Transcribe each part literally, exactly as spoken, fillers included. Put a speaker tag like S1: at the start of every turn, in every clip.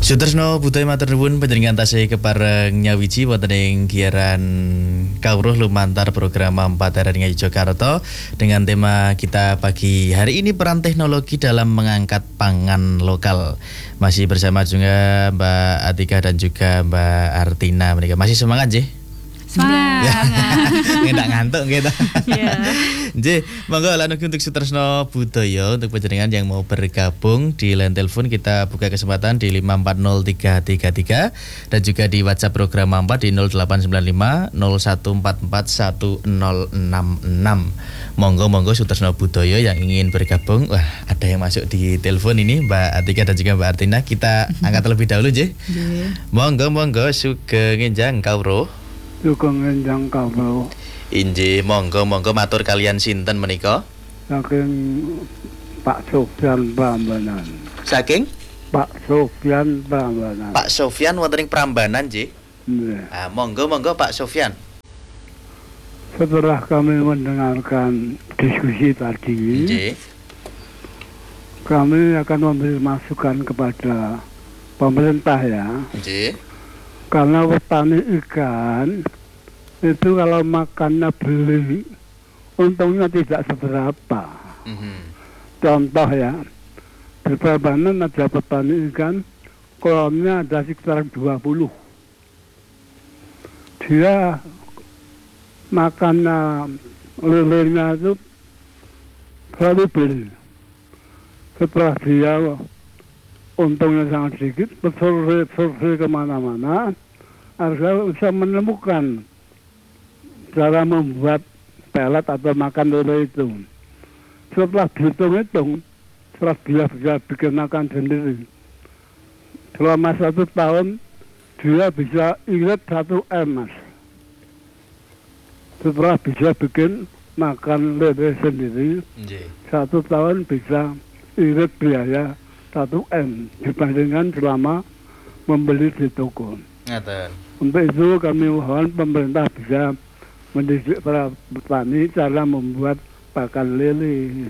S1: Sutresno Budaya matur nuwun panjenengan tasih kepareng nyawiji wonten ing giaran kawruh lumantar program Empat R R Yogyakarta dengan tema kita pagi hari ini peran teknologi dalam mengangkat pangan lokal. Masih bersama juga Mbak Atika dan juga Mbak Artina. Mereka masih semangat, Jih?
S2: Semangat.
S1: Nggak ngantuk gitu.
S2: Iya.
S1: Jih, monggo lan untuk Sutresno Budaya untuk panjenengan yang mau bergabung di line telepon kita buka kesempatan di lima empat nol tiga tiga tiga dan juga di WhatsApp program empat di nol delapan sembilan lima nol satu empat empat satu nol enam enam. Monggo-monggo Sutresno Budaya yang ingin bergabung. Wah, ada yang masuk di telepon ini Mbak Atika dan juga Mbak Artina. Kita angkat terlebih dahulu, Jih.
S2: Yeah.
S1: Monggo-monggo sugeng ngenjang kawruh.
S3: Sugeng ngenjang kawruh.
S1: Injih, monggo-monggo matur kalian sinten menika?
S3: Saking Pak Sofyan Prambanan.
S1: Saking
S3: Pak Sofyan Prambanan.
S1: Pak Sofyan wonten ing Prambanan, Jih.
S3: Nggih.
S1: Ah, monggo-monggo Pak Sofyan.
S3: Setelah kami mendengarkan diskusi tadi,
S1: Nggih.
S3: kami akan memberi masukan kepada pemerintah ya.
S1: Nggih.
S3: Karena petani ikan itu kalau makannya beli, untungnya tidak seberapa.
S1: Mhm.
S3: Contoh ya, di Prambanan ada petani ikan, kolamnya ada sekitar dua puluh. Dia makannya lelenya itu selalu beli. Setelah dia untungnya sangat sedikit, bersurvei kemana-mana, agar bisa menemukan cara membuat pelet atau makan lele itu. Setelah dihitung-hitung, setelah dia bisa bikin makan sendiri, selama satu tahun dia bisa irit satu M, Mas. Setelah bisa bikin makan lele sendiri,
S1: Nggih.
S3: satu tahun bisa irit biaya satu M dibandingkan selama membeli di toko.
S1: Ngaten.
S3: Untuk itu kami mohon pemerintah bisa mendidik para petani cara membuat pakan lele.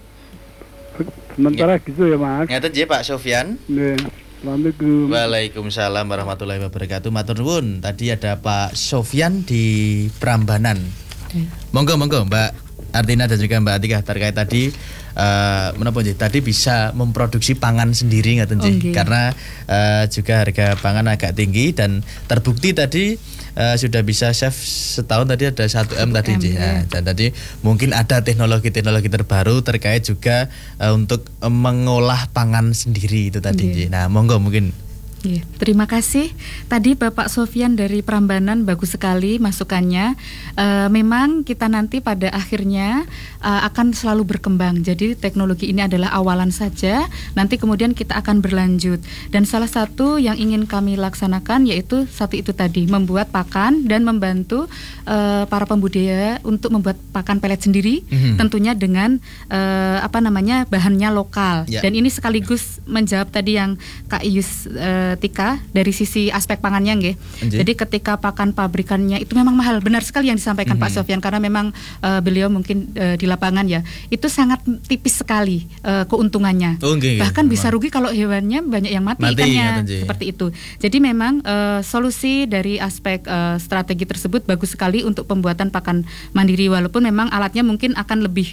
S3: Sementara gitu ya, Mas.
S1: Ngaten nggih Pak Sofyan.
S3: Nih, Assalamualaikum.
S1: Waalaikumsalam warahmatullahi wabarakatuh. Matur nuwun. Tadi ada Pak Sofyan di Prambanan. Monggo-monggo Mbak Artina dan juga Mbak Atika terkait tadi uh, menapa nggih tadi bisa memproduksi pangan sendiri ngaten nggih.
S2: Okay.
S1: Karena uh, juga harga pangan agak tinggi dan terbukti tadi uh, sudah bisa chef setahun tadi ada satu M tadi nggih. Nah, dan tadi mungkin ada teknologi-teknologi terbaru terkait juga uh, untuk uh, mengolah pangan sendiri itu tadi nggih. Nah, monggo mungkin.
S2: Yeah. Terima kasih. Tadi Bapak Sofyan dari Prambanan bagus sekali masukannya. Uh, memang kita nanti pada akhirnya uh, akan selalu berkembang. Jadi teknologi ini adalah awalan saja. Nanti kemudian kita akan berlanjut. Dan salah satu yang ingin kami laksanakan yaitu satu itu tadi, membuat pakan dan membantu uh, para pembudidaya untuk membuat pakan pelet sendiri. Mm-hmm. Tentunya dengan uh, apa namanya bahannya lokal. Yeah. Dan ini sekaligus menjawab tadi yang Kak Iyus uh, Tika dari sisi aspek pangannya nggih. Jadi ketika pakan pabrikannya itu memang mahal, benar sekali yang disampaikan mm-hmm. Pak Sofyan karena memang uh, beliau mungkin uh, di lapangan ya itu sangat tipis sekali uh, keuntungannya. Oh, okay, bahkan okay. bisa rugi kalau hewannya banyak yang mati, mati ikannya seperti itu. Jadi memang uh, solusi dari aspek uh, strategi tersebut bagus sekali untuk pembuatan pakan mandiri walaupun memang alatnya mungkin akan lebih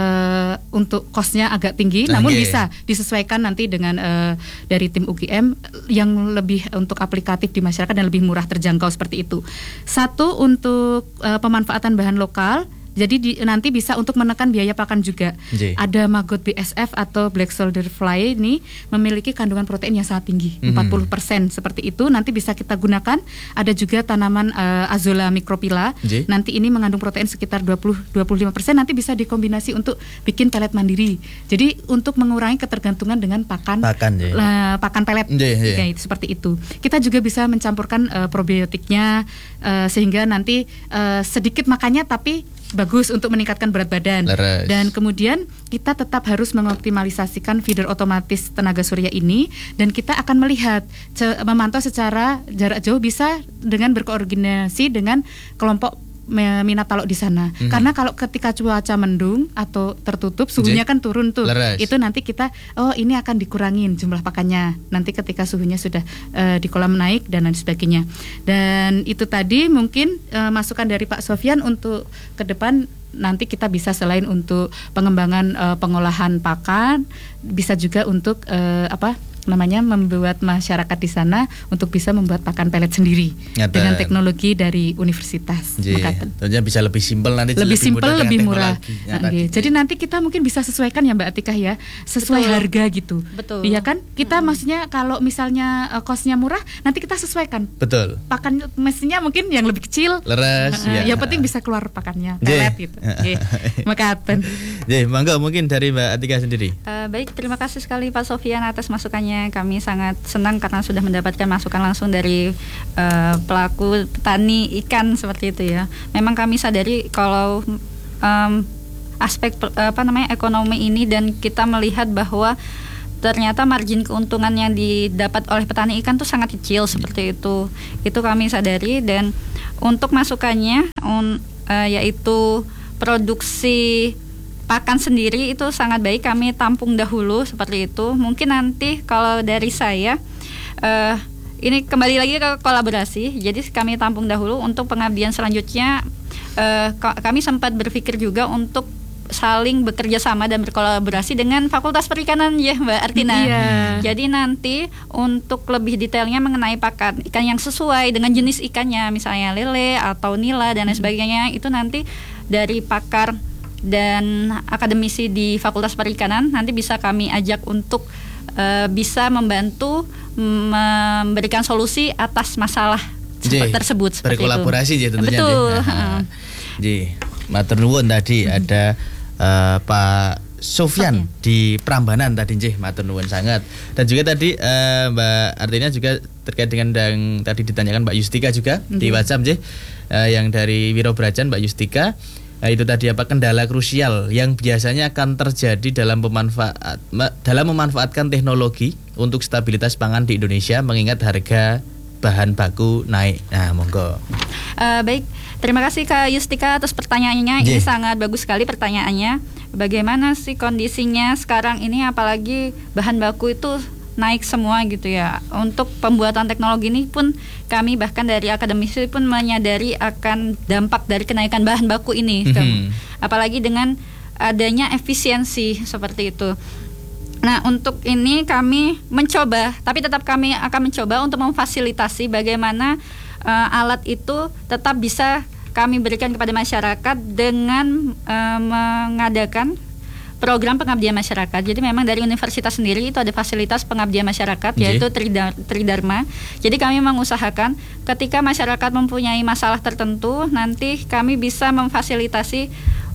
S2: uh, untuk kosnya agak tinggi, nah, namun okay. bisa disesuaikan nanti dengan uh, dari tim U G M yang lebih untuk aplikatif di masyarakat dan lebih murah terjangkau seperti itu. Satu untuk uh, pemanfaatan bahan lokal. Jadi di, nanti bisa untuk menekan biaya pakan juga. J. Ada maggot B S F atau black soldier fly ini memiliki kandungan protein yang sangat tinggi, mm-hmm. empat puluh persen seperti itu. Nanti bisa kita gunakan. Ada juga tanaman uh, Azolla microphylla. J. Nanti ini mengandung protein sekitar dua puluh sampai dua puluh lima persen. Nanti bisa dikombinasi untuk bikin pelet mandiri. Jadi untuk mengurangi ketergantungan dengan pakan pakan, uh, pakan pelet. J, J. Ya, itu, seperti itu. Kita juga bisa mencampurkan uh, probiotiknya uh, sehingga nanti uh, sedikit makannya tapi bagus untuk meningkatkan berat badan. Leres. Dan kemudian kita tetap harus mengoptimalisasikan feeder otomatis tenaga surya ini dan kita akan melihat ce- memantau secara jarak jauh bisa dengan berkoordinasi dengan kelompok Minatalo di sana. Mm-hmm. Karena kalau ketika cuaca mendung atau tertutup, suhunya kan turun tuh. Leres. Itu nanti kita, oh ini akan dikurangin jumlah pakannya. Nanti ketika suhunya sudah uh, di kolam naik dan lain sebagainya. Dan itu tadi mungkin uh, masukan dari Pak Sofyan untuk ke depan. Nanti kita bisa selain untuk pengembangan uh, pengolahan pakan, bisa juga untuk uh, apa namanya membuat masyarakat di sana untuk bisa membuat pakan pelet sendiri. Nyata. Dengan teknologi dari universitas.
S1: Tentunya bisa lebih simpel nanti,
S2: lebih, lebih simpel, lebih murah. Okay. Jadi nanti kita mungkin bisa sesuaikan ya Mbak Atikah ya, sesuai Betul. harga gitu.
S4: Betul.
S2: Iya kan? Kita hmm. maksudnya kalau misalnya uh, kosnya murah, nanti kita sesuaikan.
S1: Betul.
S2: Pakan mestinya mungkin yang lebih kecil.
S1: Leres.
S2: Uh, ya. Yang penting bisa keluar pakannya pelet gitu. Oke. Makaten.
S1: Jadi mangga mungkin dari Mbak Atikah sendiri.
S4: Uh, baik, terima kasih sekali Pak Sofyan atas masukannya. Kami sangat senang karena sudah mendapatkan masukan langsung dari uh, pelaku petani ikan seperti itu ya. Memang kami sadari kalau um, aspek apa namanya ekonomi ini dan kita melihat bahwa ternyata margin keuntungan yang didapat oleh petani ikan itu sangat kecil seperti itu. Itu kami sadari dan untuk masukannya un, uh, yaitu produksi pakan sendiri itu sangat baik, kami tampung dahulu seperti itu. Mungkin nanti kalau dari saya uh, ini kembali lagi ke kolaborasi. Jadi kami tampung dahulu untuk pengabdian selanjutnya. Uh, kami sempat berpikir juga untuk saling bekerja sama dan berkolaborasi dengan Fakultas Perikanan ya Mbak Artina.
S2: Iya.
S4: Jadi nanti untuk lebih detailnya mengenai pakan ikan yang sesuai dengan jenis ikannya, misalnya lele atau nila dan lain sebagainya, itu nanti dari pakar dan akademisi di Fakultas Perikanan nanti bisa kami ajak untuk uh, bisa membantu memberikan solusi atas masalah J, tersebut seperti
S1: berkolaborasi
S4: itu.
S1: Ya tentunya.
S4: Betul.
S1: Nah, Ji, matur nuwun tadi hmm. ada uh, Pak Sofyan okay. di Prambanan tadi J, matur nuwun sangat. Dan juga tadi uh, Mbak Artina juga terkait dengan yang tadi ditanyakan Mbak Yustika juga hmm. di WhatsApp J, uh, yang dari Wiro Brajan Mbak Yustika. Nah, itu tadi apa kendala krusial yang biasanya akan terjadi dalam pemanfaat dalam memanfaatkan teknologi untuk stabilitas pangan di Indonesia mengingat harga bahan baku naik. Nah, monggo.
S4: Uh, baik, terima kasih Kak Yustika atas pertanyaannya. Yeah. Ini sangat bagus sekali pertanyaannya. Bagaimana sih kondisinya sekarang ini apalagi bahan baku itu naik semua gitu ya. Untuk pembuatan teknologi ini pun kami bahkan dari akademisi pun menyadari akan dampak dari kenaikan bahan baku ini. Mm-hmm. Apalagi dengan adanya efisiensi seperti itu. Nah, untuk ini kami mencoba, tapi tetap kami akan mencoba untuk memfasilitasi bagaimana uh, alat itu tetap bisa kami berikan kepada masyarakat dengan uh, mengadakan program pengabdian masyarakat. Jadi memang dari universitas sendiri itu ada fasilitas pengabdian masyarakat, okay. yaitu Tridharma. Jadi kami mengusahakan ketika masyarakat mempunyai masalah tertentu, nanti kami bisa memfasilitasi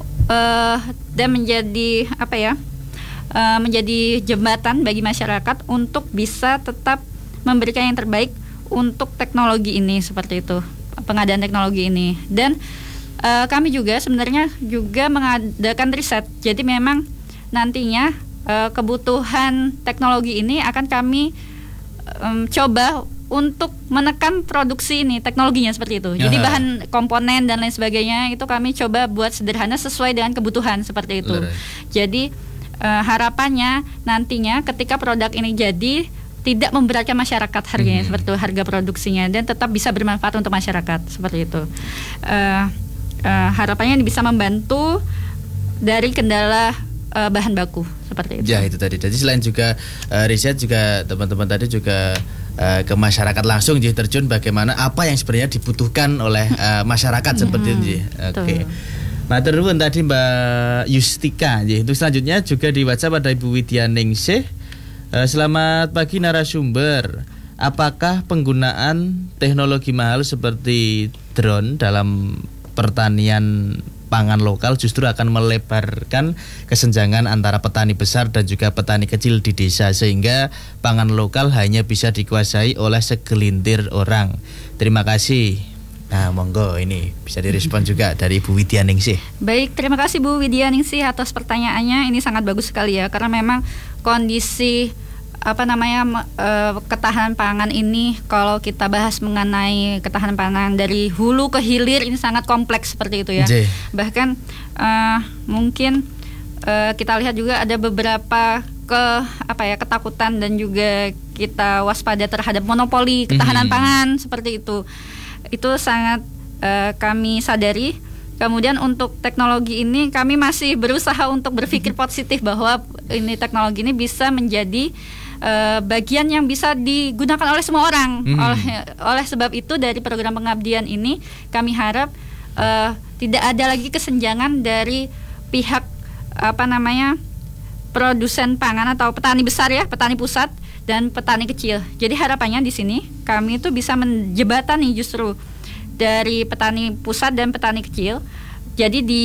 S4: uh, dan menjadi apa ya, uh, menjadi jembatan bagi masyarakat untuk bisa tetap memberikan yang terbaik untuk teknologi ini seperti itu, pengadaan teknologi ini. Dan Uh, kami juga sebenarnya juga mengadakan riset. Jadi memang nantinya uh, kebutuhan teknologi ini akan kami um, coba untuk menekan produksi ini, teknologinya seperti itu. Jadi bahan komponen dan lain sebagainya itu kami coba buat sederhana sesuai dengan kebutuhan seperti itu. Benar. Jadi uh, harapannya nantinya ketika produk ini jadi tidak memberatkan masyarakat harganya, hmm. seperti itu, harga produksinya, dan tetap bisa bermanfaat untuk masyarakat seperti itu. Uh, Uh, harapannya bisa membantu dari kendala uh, bahan baku seperti itu.
S1: Ya itu tadi. Jadi selain juga uh, riset juga teman-teman tadi juga uh, ke masyarakat langsung jadi terjun bagaimana apa yang sebenarnya dibutuhkan oleh uh, masyarakat seperti itu. Oke. Okay. Matur nuwun tadi Mbak Yustika. Itu selanjutnya juga di WhatsApp ada Ibu Widya Ningsih. Uh, selamat pagi narasumber. Apakah penggunaan teknologi mahal seperti drone dalam pertanian pangan lokal justru akan melebarkan kesenjangan antara petani besar dan juga petani kecil di desa sehingga pangan lokal hanya bisa dikuasai oleh segelintir orang. Terima kasih. Nah, monggo ini bisa direspon juga dari Bu Widya Ningsih.
S4: Baik, terima kasih Bu Widya Ningsih atas pertanyaannya. Ini sangat bagus sekali ya karena memang kondisi apa namanya uh, ketahanan pangan ini, kalau kita bahas mengenai ketahanan pangan dari hulu ke hilir ini sangat kompleks seperti itu ya. J. Bahkan uh, mungkin uh, kita lihat juga ada beberapa ke apa ya ketakutan dan juga kita waspada terhadap monopoli ketahanan mm-hmm. pangan seperti itu. Itu sangat uh, kami sadari. Kemudian untuk teknologi ini kami masih berusaha untuk berpikir positif bahwa ini teknologi ini bisa menjadi uh, bagian yang bisa digunakan oleh semua orang. Hmm. Oleh oleh sebab itu dari program pengabdian ini kami harap uh, tidak ada lagi kesenjangan dari pihak apa namanya produsen pangan atau petani besar ya, petani pusat dan petani kecil. Jadi harapannya di sini kami itu bisa menjembatani justru dari petani pusat dan petani kecil. Jadi di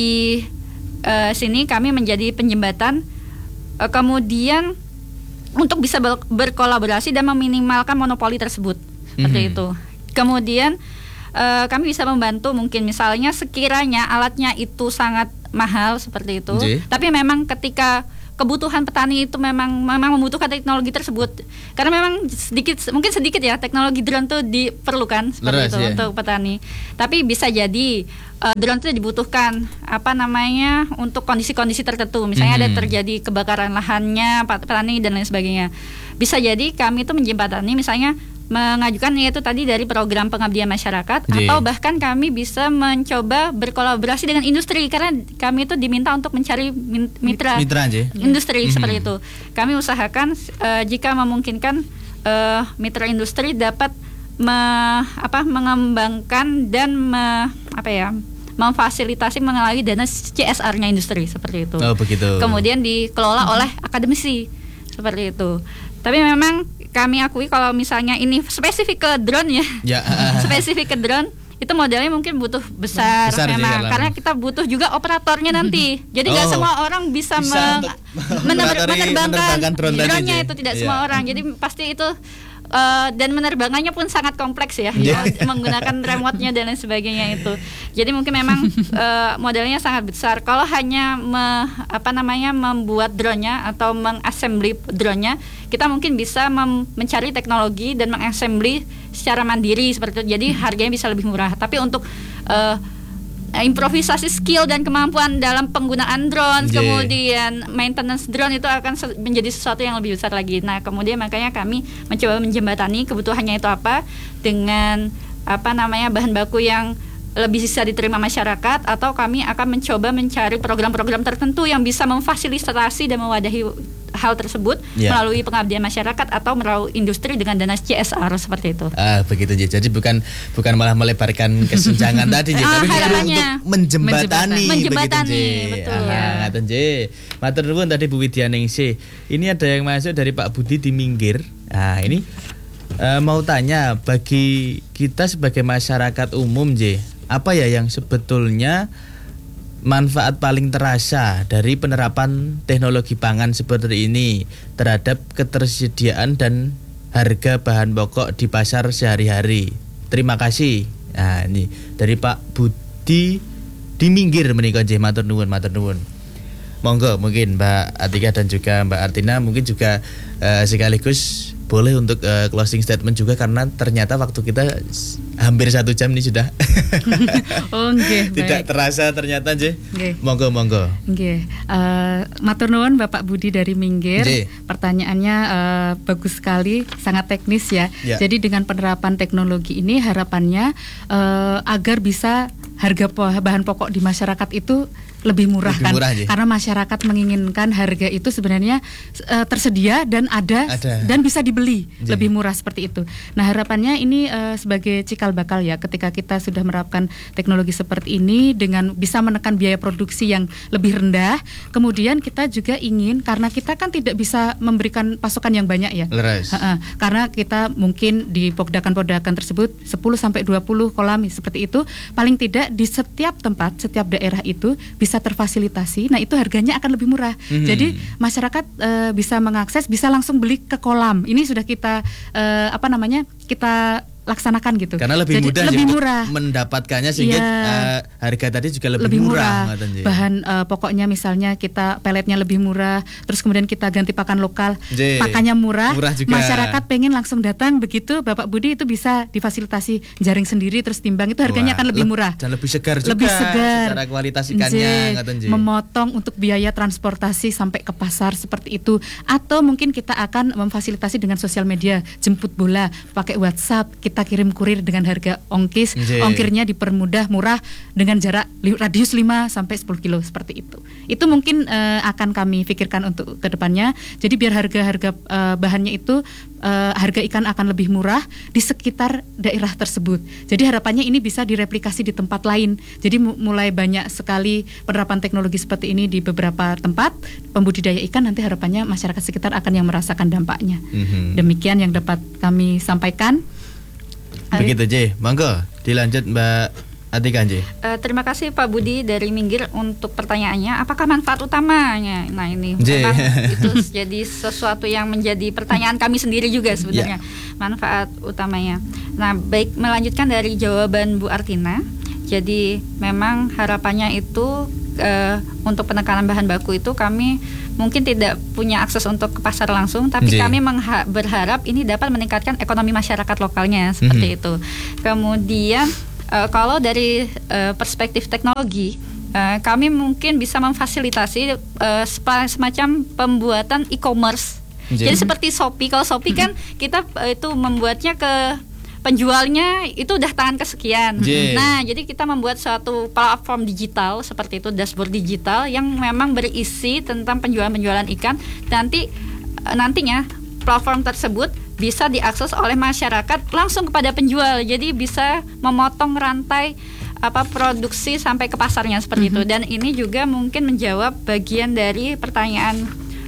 S4: uh, sini kami menjadi penjembatan, uh, kemudian untuk bisa ber- berkolaborasi dan meminimalkan monopoli tersebut. Seperti mm-hmm. itu. Kemudian uh, kami bisa membantu mungkin misalnya sekiranya alatnya itu sangat mahal seperti itu. J. Tapi memang ketika kebutuhan petani itu memang memang membutuhkan teknologi tersebut, karena memang sedikit mungkin sedikit ya teknologi drone itu diperlukan seperti Leras, itu ya. Untuk petani. Tapi bisa jadi uh, drone itu dibutuhkan apa namanya untuk kondisi-kondisi tertentu, misalnya hmm. ada terjadi kebakaran lahannya petani dan lain sebagainya. Bisa jadi kami itu menjembatani misalnya mengajukan yaitu tadi dari program pengabdian masyarakat, J. atau bahkan kami bisa mencoba berkolaborasi dengan industri, karena kami itu diminta untuk mencari mitra, mitra industri mm-hmm. seperti itu. Kami usahakan uh, jika memungkinkan uh, mitra industri dapat me, apa, mengembangkan dan me, apa ya memfasilitasi mengalami dana C S R-nya industri seperti itu.
S1: Oh, begitu.
S4: Kemudian dikelola mm-hmm. oleh akademisi seperti itu. Tapi memang kami akui kalau misalnya ini spesifik ke drone ya, ya. spesifik ke drone itu modalnya mungkin butuh besar, besar memang sih, karena kita butuh juga operatornya nanti. Jadi nggak oh, semua orang bisa, bisa me- mener- menerbangkan drone-nya itu tidak yeah. semua orang. Jadi pasti itu uh, dan menerbangannya pun sangat kompleks ya, yeah. ya menggunakan remote-nya dan lain sebagainya itu. Jadi mungkin memang uh, modalnya sangat besar. Kalau hanya me, apa namanya membuat drone-nya atau mengassembly drone-nya, kita mungkin bisa mem- mencari teknologi dan mengassembly secara mandiri seperti itu. Jadi harganya bisa lebih murah. Tapi untuk uh, improvisasi skill dan kemampuan dalam penggunaan drone, yeah. kemudian maintenance drone itu akan se- menjadi sesuatu yang lebih besar lagi. Nah, kemudian makanya kami mencoba menjembatani kebutuhannya itu apa dengan apa namanya bahan baku yang lebih bisa diterima masyarakat, atau kami akan mencoba mencari program-program tertentu yang bisa memfasilitasi dan mewadahi hal tersebut yeah. melalui pengabdian masyarakat atau melalui industri dengan dana C S R seperti itu. Ah,
S1: begitu J. Jadi bukan bukan malah melebarkan kesenjangan tadi J, ah, tapi justru untuk menjembatani,
S4: menjembatani begitu.
S1: Ah, ngaten J. Matur nuwun tadi Bu Widyaningsih. Ini ada yang masuk dari Pak Budi di Minggir. Nah, ini uh, mau tanya bagi kita sebagai masyarakat umum J, apa ya yang sebetulnya manfaat paling terasa dari penerapan teknologi pangan seperti ini terhadap ketersediaan dan harga bahan pokok di pasar sehari-hari? Terima kasih. Nah, ini dari Pak Budi di Minggir menika nggih, matur nuwun, matur nuwun. Monggo mungkin Mbak Atika dan juga Mbak Artina mungkin juga uh, sekaligus boleh untuk uh, closing statement juga, karena ternyata waktu kita hampir satu jam ini sudah.
S2: Oh, nggih.
S1: Tidak baik. Terasa ternyata J. Monggo monggo.
S2: Nggih. Uh, matur nuwun Bapak Budi dari Minggir. J. Pertanyaannya uh, bagus sekali, sangat teknis ya. ya. Jadi dengan penerapan teknologi ini harapannya uh, agar bisa harga po- bahan pokok di masyarakat itu lebih murah, lebih kan murah karena masyarakat menginginkan harga itu sebenarnya uh, tersedia dan ada, ada dan bisa dibeli Jadi. lebih murah seperti itu. Nah, harapannya ini uh, sebagai cikal bakal ya, ketika kita sudah menerapkan teknologi seperti ini dengan bisa menekan biaya produksi yang lebih rendah, kemudian kita juga ingin, karena kita kan tidak bisa memberikan pasokan yang banyak ya, uh-uh, karena kita mungkin di podakan-podakan tersebut sepuluh sampai dua puluh kolam seperti itu, paling tidak di setiap tempat, setiap daerah itu bisa terfasilitasi. Nah, itu harganya akan lebih murah. Mm-hmm. Jadi masyarakat e, bisa mengakses, bisa langsung beli ke kolam. Ini sudah kita e, apa namanya? kita laksanakan gitu.
S1: Karena lebih
S2: Jadi,
S1: mudah
S2: lebih
S1: ya
S2: murah
S1: mendapatkannya sehingga
S2: Iya.
S1: uh, harga tadi juga lebih,
S2: lebih
S1: murah.
S2: murah.
S1: murah
S2: Bahan uh, pokoknya misalnya kita peletnya lebih murah, terus kemudian kita ganti pakan lokal,
S1: J.
S2: pakannya murah,
S1: Murah juga.
S2: masyarakat pengen langsung datang begitu, Bapak Budi itu bisa difasilitasi jaring sendiri terus timbang itu harganya
S1: Wah,
S2: akan lebih
S1: le-
S2: murah.
S1: dan lebih segar juga
S2: Lebih segar.
S1: secara kualitas ikannya,
S2: J.
S1: ngaten, J.
S2: Memotong untuk biaya transportasi sampai ke pasar seperti itu, atau mungkin kita akan memfasilitasi dengan sosial media, jemput bola pakai WhatsApp, kita kirim kurir dengan harga ongkis,
S1: J.
S2: ongkirnya dipermudah, murah dengan jarak li- radius lima sampai sepuluh kilo seperti itu. Itu mungkin eh, akan kami pikirkan untuk kedepannya. Jadi biar harga-harga eh, bahannya itu eh, harga ikan akan lebih murah di sekitar daerah tersebut. Jadi harapannya ini bisa direplikasi di tempat lain. Jadi mu- mulai banyak sekali penerapan teknologi seperti ini di beberapa tempat pembudidaya ikan, nanti harapannya masyarakat sekitar akan yang merasakan dampaknya.
S1: Mhm.
S2: Demikian yang dapat kami sampaikan.
S1: Begitu J, monggo dilanjut Mbak Atika J.
S4: Uh, terima kasih Pak Budi dari Minggir untuk pertanyaannya. Apakah manfaat utamanya? Nah ini
S1: J.
S4: memang itu jadi sesuatu yang menjadi pertanyaan kami sendiri juga sebenarnya. Manfaat utamanya. Nah baik, melanjutkan dari jawaban Bu Artina. Jadi memang harapannya itu uh, untuk penekanan bahan baku itu kami mungkin tidak punya akses untuk ke pasar langsung, tapi
S1: J.
S4: kami mengha- berharap ini dapat meningkatkan ekonomi masyarakat lokalnya seperti
S1: Mhm.
S4: itu. Kemudian Uh, kalau dari uh, perspektif teknologi, uh, kami mungkin bisa memfasilitasi uh, spa- semacam pembuatan e-commerce.
S1: Jadi,
S4: Jadi seperti Shopee, kalau Shopee kan kita uh, itu membuatnya ke penjualnya itu udah tangan kesekian.
S1: J.
S4: Nah, jadi kita membuat suatu platform digital seperti itu, dashboard digital yang memang berisi tentang penjualan-penjualan ikan. Nanti uh, nantinya platform tersebut bisa diakses oleh masyarakat langsung kepada penjual. Jadi bisa memotong rantai apa produksi sampai ke pasarnya seperti
S2: Mm-hmm.
S4: itu. Dan ini juga mungkin menjawab bagian dari pertanyaan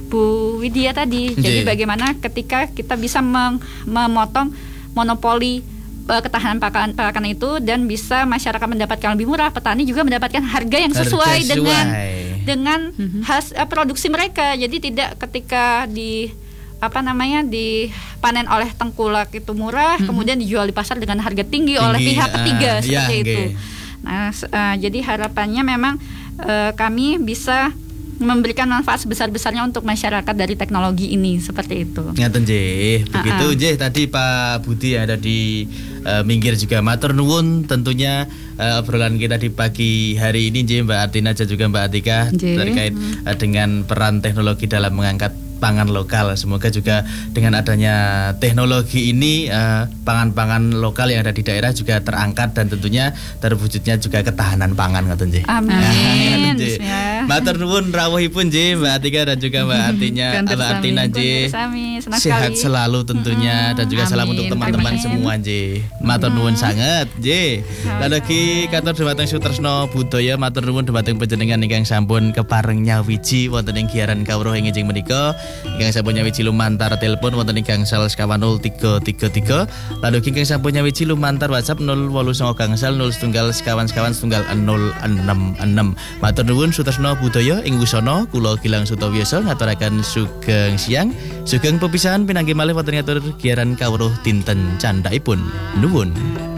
S4: Bu Widya tadi. Jadi
S1: J.
S4: bagaimana ketika kita bisa meng- memotong monopoli uh, ketahanan pakan pakan itu dan bisa masyarakat mendapatkan lebih murah, petani juga mendapatkan harga yang
S1: Harga
S4: sesuai
S1: sesuai.
S4: dengan dengan
S2: Mhm.
S4: has, uh, produksi mereka. Jadi tidak ketika di apa namanya dipanen oleh tengkulak itu murah,
S2: Mhm.
S4: kemudian dijual di pasar dengan harga tinggi, oleh
S1: Tinggi,
S4: pihak ketiga
S1: ah,
S4: seperti
S1: ya,
S4: itu.
S1: nggih.
S4: Nah, s- uh, jadi harapannya memang uh, kami bisa memberikan manfaat sebesar-besarnya untuk masyarakat dari teknologi ini seperti itu.
S1: Ngaten J. Begitu
S4: Ah, ah.
S1: J, tadi Pak Budi ada di uh, Minggir juga matur nuwun tentunya uh, obrolan kita di pagi hari ini J, Mbak Artina dan juga Mbak Atika
S2: J.
S1: terkait uh, dengan peran teknologi dalam mengangkat pangan lokal. Semoga juga dengan adanya teknologi ini uh, pangan-pangan lokal yang ada di daerah juga terangkat dan tentunya terwujudnya juga ketahanan pangan ngoten J.
S4: Amin.
S1: J.
S4: Ya.
S1: Matur nuwun rawuhipun J, Mbak Atika dan juga Mbak Artinya,
S2: Gantur
S1: Mbak
S2: sami.
S1: Artina J.
S4: Sami, senang
S1: Sehat
S4: sekali.
S1: selalu tentunya
S4: Mm-mm.
S1: dan juga salam
S2: Amin.
S1: untuk teman-teman
S4: Amin.
S1: semua J. Matur nuwun sangat J. Lan lagi katur dhumateng Sutresno Budaya, matur nuwun dhumateng panjenengan ingkang sampun kepareng nyawiji wonten ing giaran kawruh ing injing menika. Ingkang sampun nyawiji lumantar telepon wonten ing gangsal sekawan nol tiga tiga tiga. Lan ugi ingkang sampun nyawiji lumantar WhatsApp nol wolu songo gangsal nol setunggal sekawan sekawan setunggal nol enam enam. Matur nuwun Sutresno Budaya ing wusana kula Gilang Sutawiyoso ngaturaken sugeng siang. Sugeng pepisahan pinanggih malih wonten ngatur giaran kawruh dinten candhaipun. Nuwun.